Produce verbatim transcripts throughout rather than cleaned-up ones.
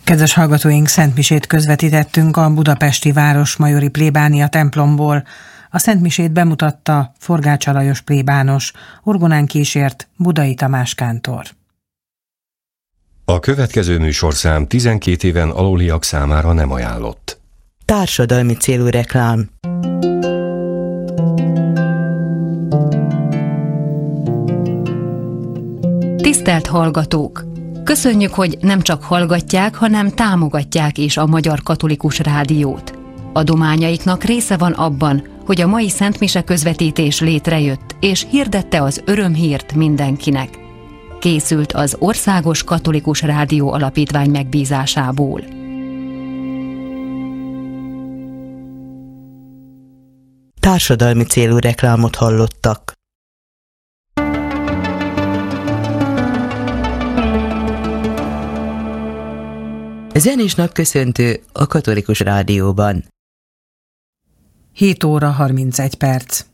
Kedves hallgatóink, szentmisét közvetítettünk a budapesti városmajori plébánia templomból. A szentmisét bemutatta Forgács Alajos plébános, orgonán kísért Budai Tamás kántor. A következő műsorszám tizenkét éven aluliak számára nem ajánlott. Társadalmi célú reklám. Tisztelt hallgatók! Köszönjük, hogy nem csak hallgatják, hanem támogatják is a Magyar Katolikus Rádiót. Adományaiknak része van abban, hogy a mai szentmise közvetítés létrejött, és hirdette az örömhírt mindenkinek. Készült az Országos Katolikus Rádió Alapítvány megbízásából. Társadalmi célú reklámot hallottak. Zenés napköszöntő a Katolikus Rádióban. hét óra harmincegy perc.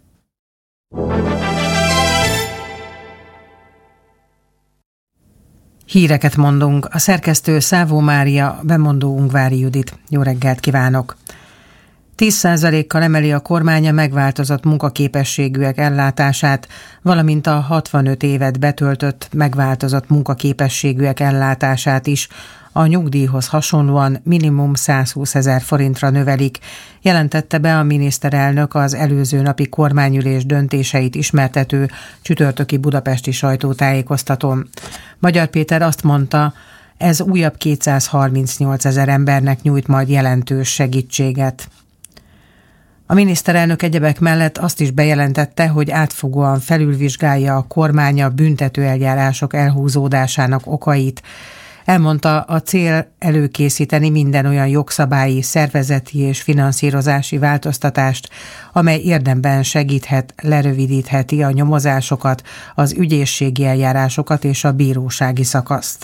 Híreket mondunk. A szerkesztő Szávó Mária, bemondó Ungvári Judit. Jó reggelt kívánok! tíz százalékkal emeli a kormány a megváltozott munkaképességűek ellátását, valamint a hatvanöt évet betöltött megváltozott munkaképességűek ellátását is. A nyugdíjhoz hasonlóan minimum százhúszezer forintra növelik, jelentette be a miniszterelnök az előző napi kormányülés döntéseit ismertető csütörtöki budapesti sajtótájékoztatón. Magyar Péter azt mondta, ez újabb kétszázharmincnyolc ezer embernek nyújt majd jelentős segítséget. A miniszterelnök egyebek mellett azt is bejelentette, hogy átfogóan felülvizsgálja a kormány a büntetőeljárások elhúzódásának okait. Elmondta, a cél előkészíteni minden olyan jogszabályi, szervezeti és finanszírozási változtatást, amely érdemben segíthet, lerövidítheti a nyomozásokat, az ügyészségi eljárásokat és a bírósági szakaszt.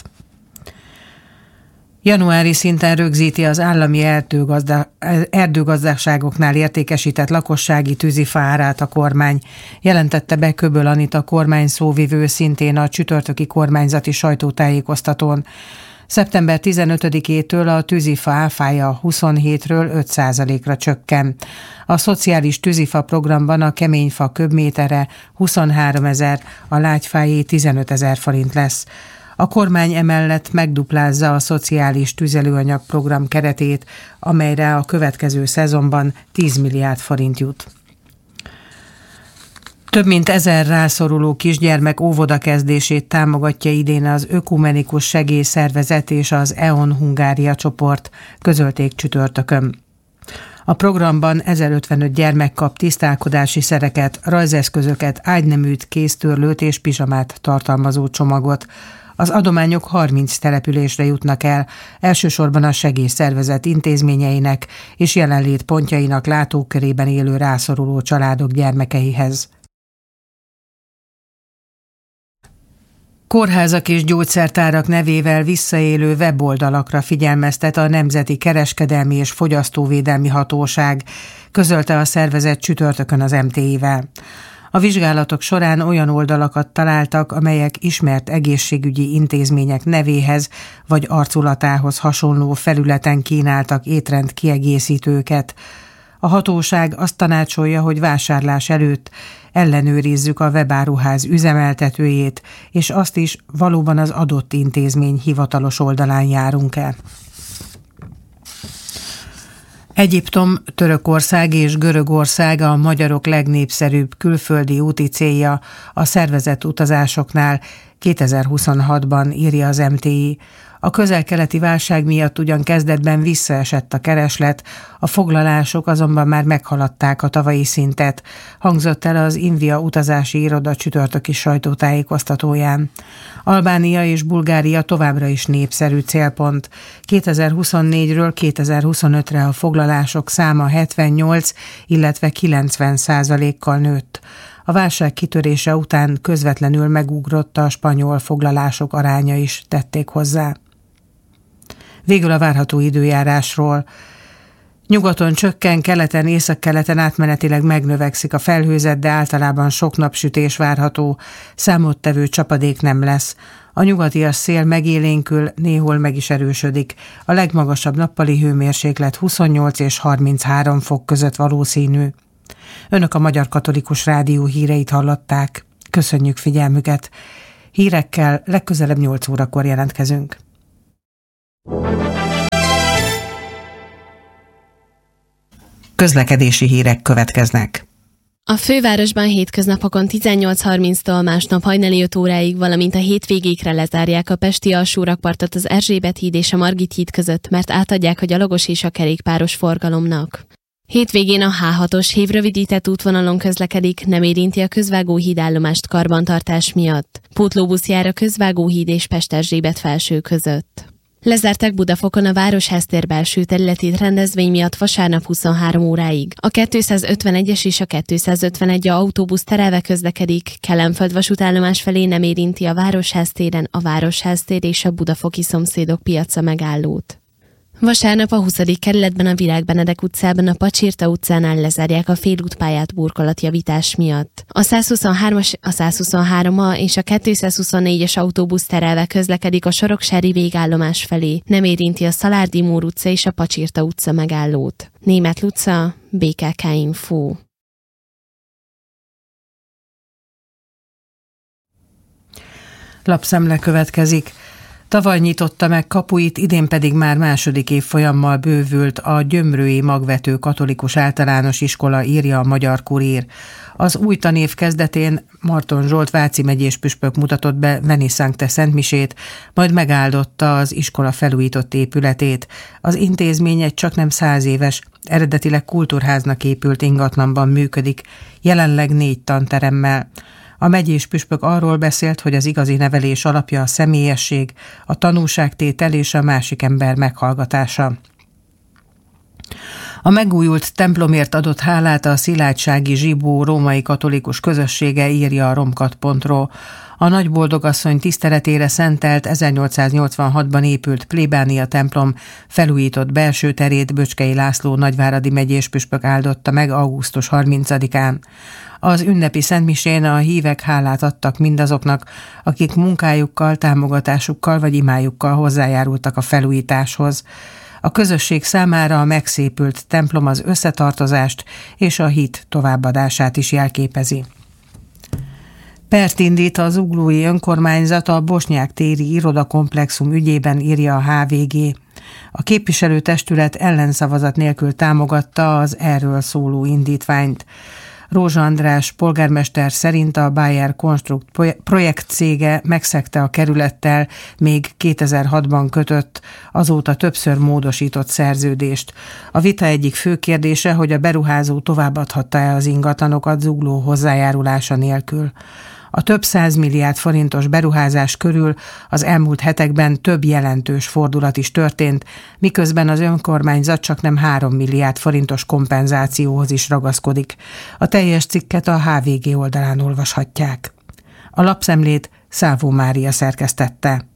Januári szinten rögzíti az állami erdőgazda, erdőgazdaságoknál értékesített lakossági tűzifa árát a kormány, jelentette be Köböl Anita kormány szóvivő szintén a csütörtöki kormányzati sajtótájékoztatón. szeptember tizenötödikétől a tűzifa áfája huszonhétről öt százalékra csökken. A szociális tűzifa programban a keményfa köbmétere huszonháromezer, a lágyfájé tizenötezer forint lesz. A kormány emellett megduplázza a szociális tüzelőanyag program keretét, amelyre a következő szezonban tíz milliárd forint jut. Több mint ezer rászoruló kisgyermek óvodakezdését támogatja idén az Ökumenikus Segélyszervezet és az é o en Hungária csoport, közölték csütörtökön. A programban ezerötvenöt gyermek kap tisztálkodási szereket, rajzeszközöket, ágyneműt, kéztörlőt és pizsamát tartalmazó csomagot. Az adományok harminc településre jutnak el, elsősorban a segélyszervezet intézményeinek és jelenlét pontjainak látókörében élő rászoruló családok gyermekeihez. Kórházak és gyógyszertárak nevével visszaélő weboldalakra figyelmeztet a Nemzeti Kereskedelmi és Fogyasztóvédelmi Hatóság, közölte a szervezet csütörtökön az em té i-vel. A vizsgálatok során olyan oldalakat találtak, amelyek ismert egészségügyi intézmények nevéhez vagy arculatához hasonló felületen kínáltak étrend kiegészítőket. A hatóság azt tanácsolja, hogy vásárlás előtt ellenőrizzük a webáruház üzemeltetőjét, és azt is, valóban az adott intézmény hivatalos oldalán járunk el. Egyiptom, Törökország és Görögország a magyarok legnépszerűbb külföldi úti célja a szervezett utazásoknál kétezer-huszonhatban, írja az em té i. A közel-keleti válság miatt ugyan kezdetben visszaesett a kereslet, a foglalások azonban már meghaladták a tavalyi szintet, hangzott el az Invia utazási iroda csütörtöki sajtótájékoztatóján. Albánia és Bulgária továbbra is népszerű célpont. kétezer-huszonnégyről kétezer-huszonötre a foglalások száma hetvennyolc, illetve kilencven százalékkal nőtt. A válság kitörése után közvetlenül megugrott a spanyol foglalások aránya is, tették hozzá. Végül a várható időjárásról. Nyugaton csökken, keleten, északkeleten átmenetileg megnövekszik a felhőzet, de általában sok napsütés várható, számottevő csapadék nem lesz. A nyugatias szél megélénkül, néhol meg is erősödik. A legmagasabb nappali hőmérséklet huszonnyolc és harminchárom fok között valószínű. Önök a Magyar Katolikus Rádió híreit hallották. Köszönjük figyelmüket. Hírekkel legközelebb nyolc órakor jelentkezünk. Közlekedési hírek következnek. A fővárosban hétköznapokon tizennyolc harminctól másnap hajnali öt óráig, valamint a hétvégékre lezárják a pesti alsórakpartot az Erzsébet híd és a Margit híd között, mert átadják a gyalogos és a kerékpáros forgalomnak. Hétvégén a há hatos hévrövidített útvonalon közlekedik, nem érinti a Közvágóhíd állomást karbantartás miatt. Pótlóbusz jár a Közvágóhíd és Pest-Erzsébet felső között. Lezárták Budafokon a Városház-tér belső területét rendezvény miatt vasárnap huszonhárom óráig. A kétszázötvenegyes és a kétszázötvenegy autóbusz terelve közlekedik, Kelenföld vasútállomás felé nem érinti a Városház-téren a Városház-tér és a Budafoki szomszédok piaca megállót. Vasárnap a huszadik kerületben a Virág Benedek utcában a Pacsirta utcánál lezárják a félútpályát burkolatjavítás miatt. A százhuszonhármas, a százhuszonhárom A és a kétszázhuszonnégyes autóbusz terelve közlekedik a Soroksári végállomás felé, nem érinti a Szalárdí Mór utca és a Pacsirta utca megállót. Németh Luca, bé ká ká Info. Lapszemle következik. Tavaly nyitotta meg kapuit, idén pedig már második évfolyammal bővült a Gyömrői Magvető Katolikus Általános Iskola, írja a Magyar Kurír. Az új tanév kezdetén Marton Zsolt Váci megyés püspök mutatott be Veni Sancte szentmisét, majd megáldotta az iskola felújított épületét. Az intézmény egy csaknem száz éves, eredetileg kultúrháznak épült ingatlanban működik, jelenleg négy tanteremmel. A megyés püspök arról beszélt, hogy az igazi nevelés alapja a személyesség, a tanúságtétel és a másik ember meghallgatása. A megújult templomért adott hálát a Szilágysági Zsibó római katolikus közössége, írja a romkat pont ro. A Nagyboldogasszony tiszteletére szentelt ezernyolcszáznyolcvanhatban épült plébánia templom felújított belső terét Böcskei László nagyváradi megyés püspök áldotta meg augusztus harmincadikán. Az ünnepi szentmisén a hívek hálát adtak mindazoknak, akik munkájukkal, támogatásukkal vagy imájukkal hozzájárultak a felújításhoz. A közösség számára a megszépült templom az összetartozást és a hit továbbadását is jelképezi. Pert indít az zuglói önkormányzat a Bosnyák téri irodakomplexum ügyében, írja a há vé gé. A képviselőtestület ellenszavazat nélkül támogatta az erről szóló indítványt. Rózsa András polgármester szerint a Bayer Konstrukt projekt cége megszegte a kerülettel még kétezer-hatban kötött, azóta többször módosított szerződést. A vita egyik fő kérdése, hogy a beruházó továbbadhatta-e az ingatlanokat Zugló hozzájárulása nélkül. A több százmilliárd forintos beruházás körül az elmúlt hetekben több jelentős fordulat is történt, miközben az önkormányzat csak nem három milliárd forintos kompenzációhoz is ragaszkodik. A teljes cikket a há vé gé oldalán olvashatják. A lapszemlét Szávó Mária szerkesztette.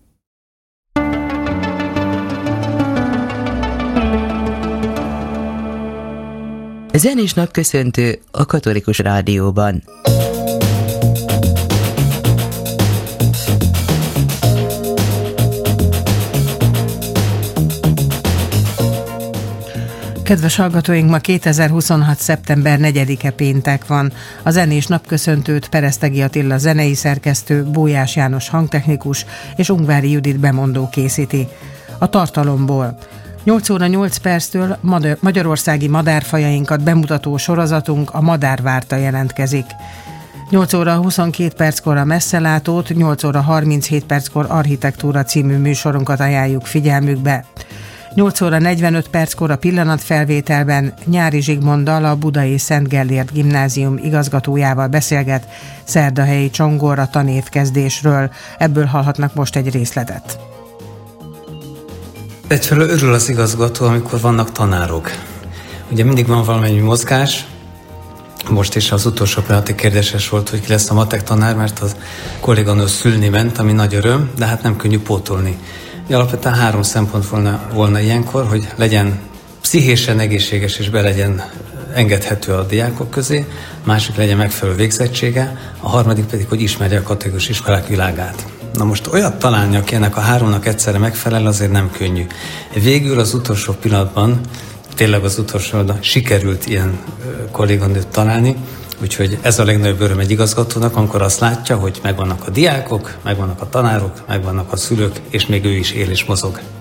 Zenés napköszöntő a Katolikus Rádióban. Kedves hallgatóink, ma kétezer-huszonhat. szeptember negyedike péntek van. A zenés napköszöntőt Peresztegi Attila zenei szerkesztő, Bójás János hangtechnikus és Ungvári Judit bemondó készíti. A tartalomból: nyolc óra nyolc perctől magyarországi madárfajainkat bemutató sorozatunk, a Madárvárta jelentkezik. nyolc óra huszonkét perckor a Messzelátót, nyolc óra harminchét perckor Architektúra című műsorunkat ajánljuk figyelmükbe. nyolc óra negyvenöt perckor a pillanatfelvételben Nyári Zsigmonddal, a Budai Szent Gellért Gimnázium igazgatójával beszélget Szerdahelyi Csongor a tanévkezdésről. Ebből hallhatnak most egy részletet. Egyfelől örül az igazgató, amikor vannak tanárok. Ugye mindig van valamennyi mozgás. Most is az utolsó pillanati kérdéses volt, hogy ki lesz a matek tanár, mert az kolléganő szülni ment, ami nagy öröm, de hát nem könnyű pótolni. Alapvetően három szempont volna, volna ilyenkor, hogy legyen pszichésen egészséges és be legyen engedhető a diákok közé, a másik legyen megfelelő végzettsége, a harmadik pedig, hogy ismerje a katolikus iskolák világát. Na most olyat találni, aki ennek a háromnak egyszerre megfelel, azért nem könnyű. Végül az utolsó pillanatban, tényleg az utolsó, sikerült ilyen kolléganőt találni, úgyhogy ez a legnagyobb öröm egy igazgatónak, amikor azt látja, hogy megvannak a diákok, megvannak a tanárok, megvannak a szülők, és még ő is él és mozog.